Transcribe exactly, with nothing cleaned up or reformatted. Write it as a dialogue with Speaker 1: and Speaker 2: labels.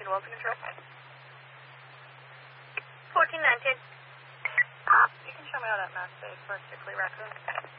Speaker 1: nineteen Wilson Control.
Speaker 2: fourteen nineteen.
Speaker 1: You can show me how that map says for Stickley Raccoon.